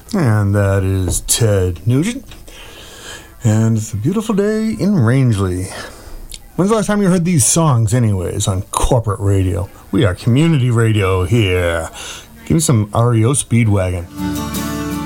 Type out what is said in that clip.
And that is Ted Nugent. And it's a beautiful day in Rangeley. When's the last time you heard these songs anyways on corporate radio? We are community radio here. Give me some REO Speedwagon.